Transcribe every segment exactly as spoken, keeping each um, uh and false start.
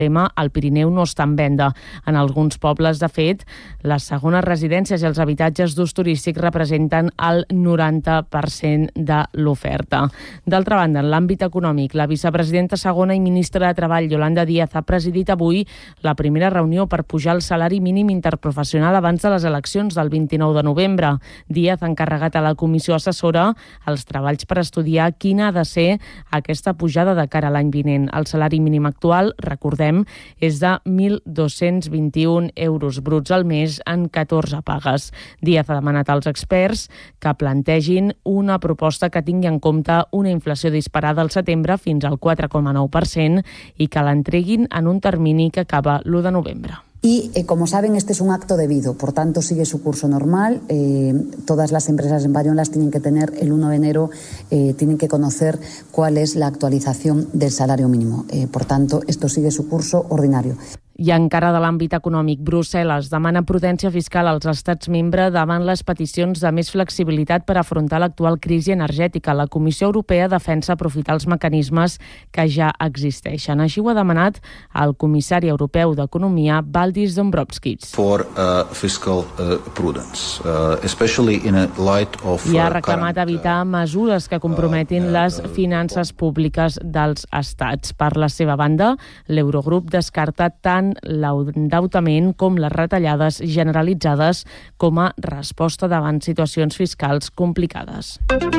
al Pirineu no està en venda. En alguns pobles, de fet, les segones residències i els habitatges d'ús turístic representen el noranta per cent de l'oferta. D'altra banda, en l'àmbit econòmic, la vicepresidenta segona i ministra de Treball, Yolanda Díaz, ha presidit avui la primera reunió per pujar el salari mínim interprofessional abans de les eleccions del vint-i-nou de novembre. Díaz ha encarregat a la comissió assessora els treballs per estudiar quina ha de ser aquesta pujada de cara a l'any vinent. El salari mínim actual, recordem, és de mil dos-cents vint-i-un euros bruts al mes en catorze pagues. Díaz ha demanat als experts que plantegin una proposta que tingui en compte una inflació disparada al setembre fins al quatre coma nou per cent i que l'entreguin en un termini que acaba l'u de novembre. Y, eh, como saben, este es un acto debido, por tanto sigue su curso normal. Eh, todas las empresas en Bayonne las tienen que tener el uno de enero, eh, tienen que conocer cuál es la actualización del salario mínimo. Eh, por tanto, esto sigue su curso ordinario. I encara de l'àmbit econòmic, Brussel·les demana prudència fiscal als estats membres davant les peticions de més flexibilitat per afrontar l'actual crisi energètica. La Comissió Europea defensa aprofitar els mecanismes que ja existeixen. Així ho ha demanat el comissari europeu d'Economia, Valdis Dombrovskis. For uh, fiscal uh, prudence, uh, especially in a light of uh, I ha reclamat evitar mesures que comprometin les finances públiques dels estats. Per la seva banda, l'Eurogrup descarta tant l'endeutament com les retallades generalitzades com a resposta davant situacions fiscals complicades.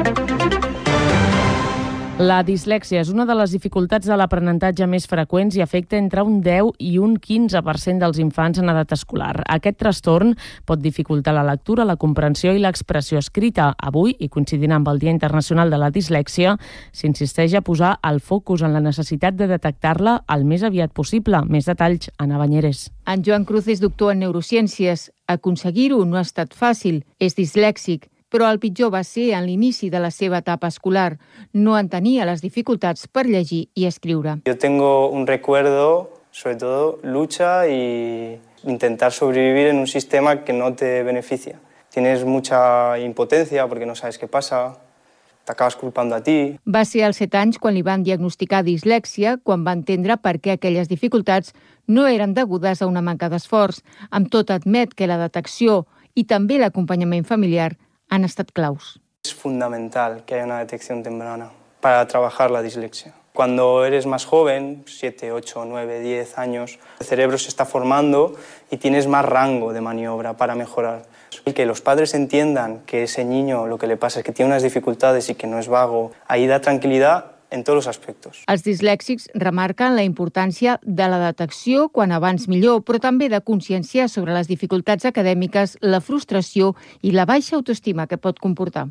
La dislèxia és una de les dificultats de l'aprenentatge més freqüents i afecta entre un deu i un quinze per cent dels infants en edat escolar. Aquest trastorn pot dificultar la lectura, la comprensió i l'expressió escrita. Avui, i coincidint amb el Dia Internacional de la Dislèxia, s'insisteix a posar el focus en la necessitat de detectar-la el més aviat possible. Més detalls, Anna Banyeres. En Joan Cruz és doctor en neurociències. Aconseguir-ho no ha estat fàcil. És dislèxic. Però el pitjor va ser en l'inici de la seva etapa escolar. No entenia les dificultats per llegir i escriure. Yo tengo un recuerdo, sobre todo, lucha y intentar sobrevivir en un sistema que no te beneficia. Tienes mucha impotencia porque no sabes qué pasa, te acabas culpando a ti. Va ser als set anys quan li van diagnosticar dislèxia, quan va entendre per què aquelles dificultats no eren degudes a una manca d'esforç. Amb tot admet que la detecció i també l'acompanyament familiar han estat claus. Es fundamental que haya una detección temprana para trabajar la dislexia. Cuando eres más joven, siete, ocho, nueve, diez años, el cerebro se está formando y tienes más rango de maniobra para mejorar. Y que los padres entiendan que ese niño lo que le pasa es que tiene unas dificultades y que no es vago, ahí da tranquilidad en tots els aspectes. Els dislèxics remarquen la importància de la detecció quan abans millor, però també de conscienciar sobre les dificultats acadèmiques, la frustració i la baixa autoestima que pot comportar.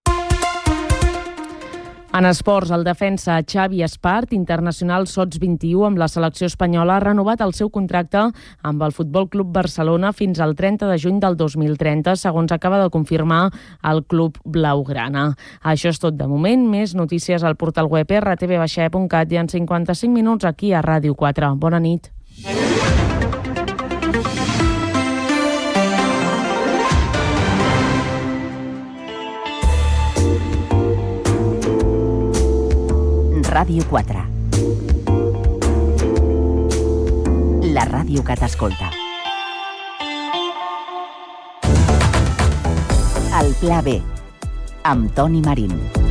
En esports, el defensa Xavi Espart, internacional Sots vint-i-u amb la selecció espanyola, ha renovat el seu contracte amb el Futbol Club Barcelona fins al trenta de juny del dos mil trenta, segons acaba de confirmar el club blaugrana. Això és tot de moment. Més notícies al portal web erre te ve baixa e punt cat i en cinquanta-cinc minuts aquí a Ràdio quatre. Bona nit. Ràdio quatre. La ràdio que t'escolta. El Pla B, amb Toni Marín.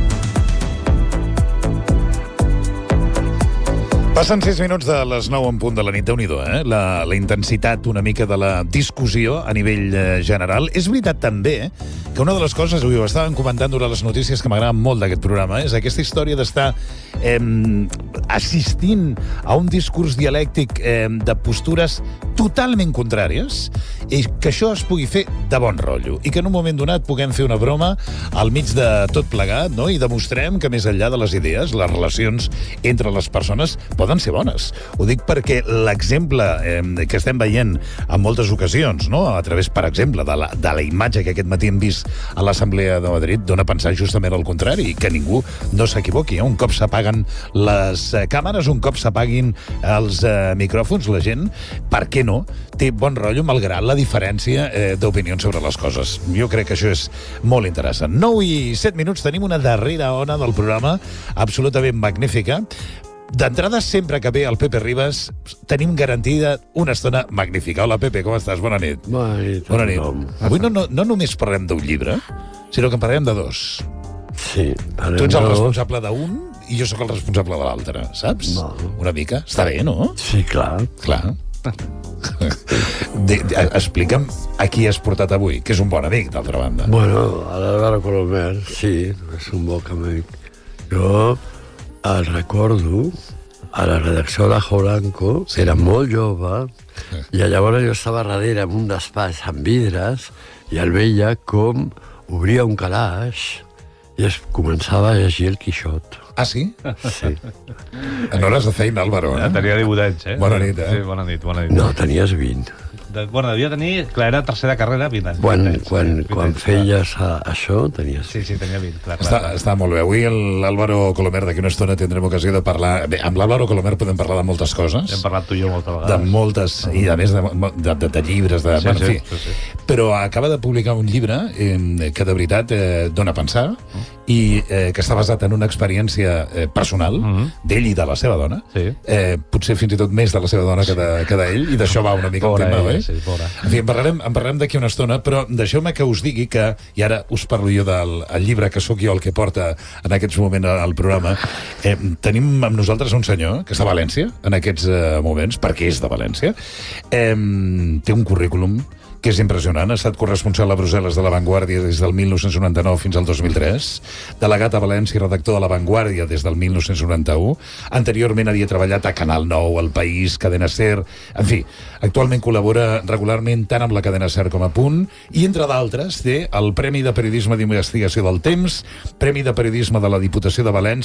Passen sis minuts de les nou en punt de la nit. Déu-n'hi-do, eh? La, la intensitat una mica de la discussió a nivell eh, general. És veritat també eh, que una de les coses, avui ho estàvem comentant durant les notícies que m'agraden molt d'aquest programa, és aquesta història d'estar eh, assistint a un discurs dialèctic eh, de postures totalment contràries i que això es pugui fer de bon rotllo i que en un moment donat puguem fer una broma al mig de tot plegat, no? I demostrem que més enllà de les idees, les relacions entre les persones poden ser bones. Ho dic perquè l'exemple eh, que estem veient en moltes ocasions, no? A través, per exemple, de la, de la imatge que aquest matí hem vist a l'Assemblea de Madrid, dona a pensar justament al contrari, que ningú no s'equivoqui. Eh? Un cop s'apaguen les eh, càmeres, un cop s'apaguin els eh, micròfons, la gent, per què no? Té bon rotllo, malgrat la diferència eh, d'opinions sobre les coses. Jo crec que això és molt interessant. nou i set minuts, tenim una darrera ona del programa absolutament magnífica. D'entrada, sempre que ve el Pepe Ribas, tenim garantida una estona magnífica. Hola, Pepe, com estàs? Bona nit. Bona nit. Bona nit. Avui no, no, no només parlem d'un llibre, sinó que en parlem de dos. Sí, parlem tu ets el de dos. responsable d'un i jo sóc el responsable de l'altre, saps? No. Una mica. Està bé, no? Sí, clar. Clar. De, de, explica'm a qui has portat avui, que és un bon amic, d'altra banda. Bueno, a l'Álvaro Colomer, sí, és un bon amic. Jo el recordo a la redacció de Jolanco, sí. Era molt jove, i llavors jo estava darrere en un despatx amb vidres i el veia com obria un calaix i es començava a llegir el Quixot. Ah, sí? Sí. En hores de feina, Álvaro. Eh? Ja tenia divuit anys, eh? Bona nit, eh? Sí, bona nit, bona nit. No, tenies vint. De, bueno, devia tenir... Clar, era tercera carrera, vint anys. Quan, vint anys, quan, vint quan anys, feies a, això, tenies... Sí, sí, tenia vint, clar, clar. Està, està molt bé. Avui l'Álvaro Colomer, d'aquí una estona, tindrem ocasió de parlar... Bé, amb l'Álvaro Colomer podem parlar de moltes coses. Hem parlat tu i jo moltes vegades. De moltes, i a més de, de, de, de llibres, de... Sí, bueno, sí, en fi. sí, sí. Però acaba de publicar un llibre eh, que de veritat eh, dona a pensar i eh, que està basat en una experiència eh, personal Mm-hmm. d'ell i de la seva dona. Sí. Eh, potser fins i tot més de la seva dona que de- que d'ell, i d'això va una mica Pobra el tema, ella, oi? sí, pobra. En fi, en parlarem, en parlarem d'aquí una estona, però deixeu-me que us digui que, i ara us parlo jo del el llibre que sóc jo el que porta en aquests moments al programa, eh, tenim amb nosaltres un senyor que està a València en aquests eh, moments, perquè és de València, eh, té un currículum que és impressionant. Ha estat corresponsal a Brussel·les de La Vanguardia des del mil nou-cents noranta-nou fins al dos mil tres, delegat a València i redactor de La Vanguardia des del mil nou-cents noranta-u. Anteriorment havia treballat a Canal nou, El País, Cadena Ser... En fi, actualment col·labora regularment tant amb la Cadena Ser com a Punt, i entre d'altres té el Premi de Periodisme d'Investigació del Temps, Premi de Periodisme de la Diputació de València,